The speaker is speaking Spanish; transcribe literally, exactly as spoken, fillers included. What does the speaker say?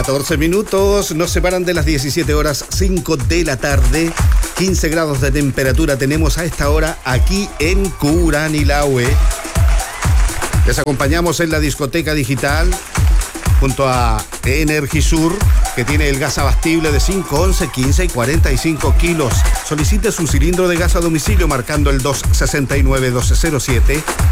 catorce minutos nos separan de las diecisiete horas cinco de la tarde. quince grados de temperatura tenemos a esta hora aquí en Curanilahue. Les acompañamos en la discoteca digital junto a Energisur, que tiene el gas abastible de cinco, once, quince y cuarenta y cinco kilos. Solicite su cilindro de gas a domicilio marcando el dos seis nueve, uno dos cero siete